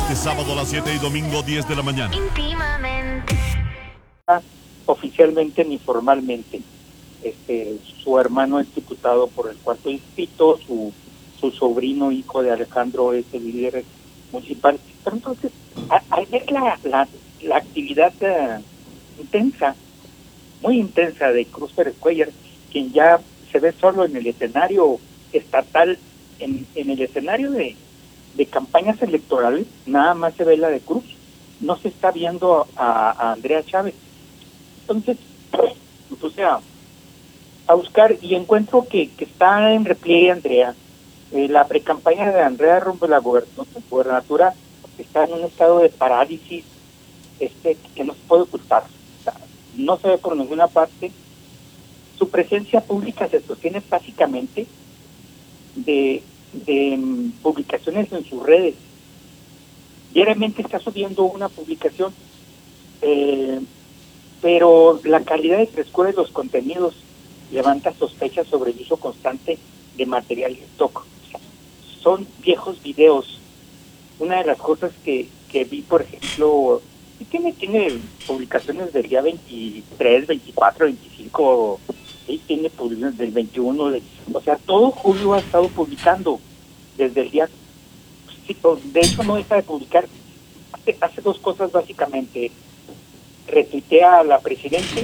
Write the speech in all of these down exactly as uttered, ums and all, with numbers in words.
Este sábado a las siete y domingo diez de la mañana. Íntimamente. Oficialmente ni formalmente. Este, su hermano es diputado por el cuarto distrito, su, su sobrino, hijo de Alejandro, es el líder municipal. Pero entonces, a- al ver la, la, la actividad uh, intensa, muy intensa de Cruz Pérez Cuellar, quien ya se ve solo en el escenario estatal, en, en el escenario de, de campañas electorales, nada más se ve la de Cruz, no se está viendo a, a Andrea Chávez. Entonces, me puse a, a buscar y encuentro que, que está en repliegue Andrea. Eh, la precampaña de Andrea rumbo a la gobernatura está en un estado de parálisis este que no se puede ocultar. O sea, no se ve por ninguna parte. Su presencia pública se sostiene básicamente de, de um, publicaciones en sus redes. Diariamente está subiendo una publicación, eh, pero la calidad de frescura de los contenidos levanta sospechas sobre el uso constante de material de stock. O sea, son viejos videos. Una de las cosas que, que vi, por ejemplo, tiene, tiene publicaciones del día veintitrés, veinticuatro, veinticinco, ¿sí? Tiene publicaciones del veintiuno, de, o sea, todo julio ha estado publicando desde el día, sí, de hecho no deja de publicar, hace, hace dos cosas básicamente, retuitea a la presidenta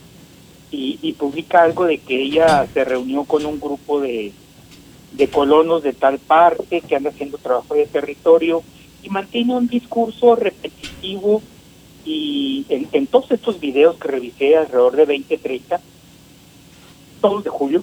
y, y publica algo de que ella se reunió con un grupo de, de colonos de tal parte que anda haciendo trabajo de territorio y mantiene un discurso repetitivo y en, en todos estos videos que revisé, alrededor de veinte, treinta, todos de julio,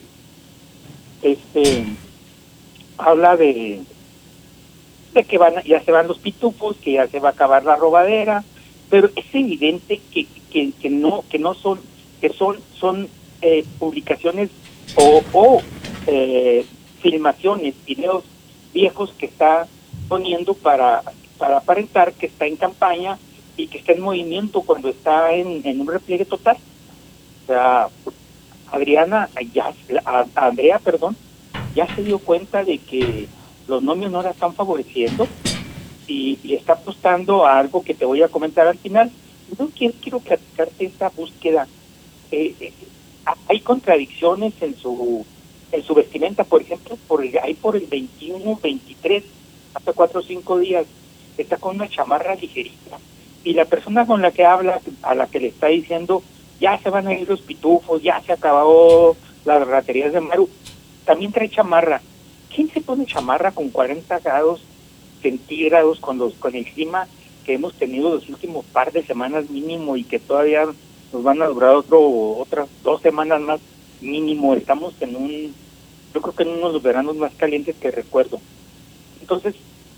este habla de de que van ya se van los pitufos, que ya se va a acabar la robadera, pero es evidente que, que, que no que no son que son son eh, publicaciones o, o eh, filmaciones, videos viejos que está poniendo para para aparentar que está en campaña y que está en movimiento cuando está en, en un repliegue total. O sea, Adriana, ya, a, a Andrea, perdón, ya se dio cuenta de que los nomios no la están favoreciendo y, y está apostando a algo que te voy a comentar al final. Yo quiero, quiero platicarte esta búsqueda. Eh, eh, hay contradicciones en su en su vestimenta, por ejemplo, por el, hay por el veintiuno, veintitrés, hasta cuatro o cinco días, está con una chamarra ligerita. Y la persona con la que habla, a la que le está diciendo, ya se van a ir los pitufos, ya se acabó las raterías de Maru, también trae chamarra. ¿Quién se pone chamarra con cuarenta grados centígrados con los con el clima que hemos tenido los últimos par de semanas mínimo y que todavía nos van a durar otro otras dos semanas más mínimo? Estamos en un, yo creo que en uno de los veranos más calientes que recuerdo. Entonces,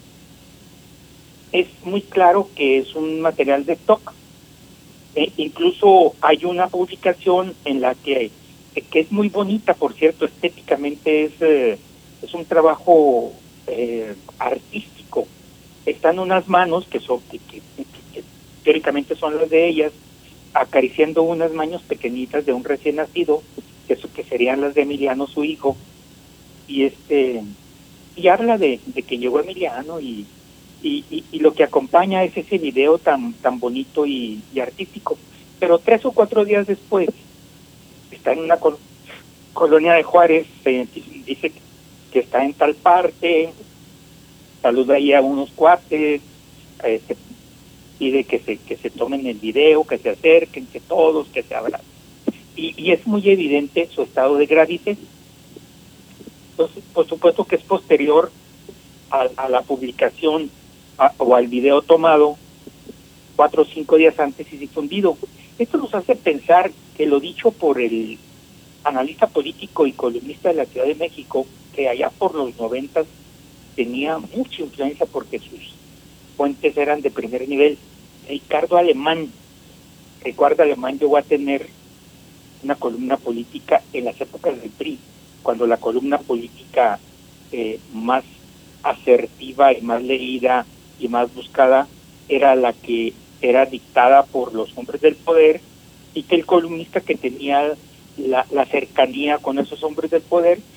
es muy claro que es un material de stock. Eh, incluso hay una publicación en la que que es muy bonita, por cierto, estéticamente es eh, es un trabajo eh, artístico. Están unas manos que son que, que, que, que teóricamente son las de ellas, acariciando unas manos pequeñitas de un recién nacido, que, eso, que serían las de Emiliano, su hijo, y este y habla de, de que llegó Emiliano y y, y y lo que acompaña es ese video tan tan bonito y, y artístico. Pero tres o cuatro días después está en una col colonia de Juárez, se dice que está en tal parte, saluda ahí a unos cuates, este, pide que se que se tomen el video, que se acerquen, que todos, que se abran. Y, y es muy evidente su estado de gravidez. Entonces, por supuesto que es posterior a, a la publicación a, o al video tomado cuatro o cinco días antes y difundido. Esto nos hace pensar que lo dicho por el analista político y columnista de la Ciudad de México, que allá por los noventas tenía mucha influencia porque sus fuentes eran de primer nivel, Ricardo Alemán. Ricardo Alemán llegó a tener una columna política en las épocas del P R I, cuando la columna política eh, más asertiva y más leída y más buscada era la que era dictada por los hombres del poder, y que el columnista que tenía la, la cercanía con esos hombres del poder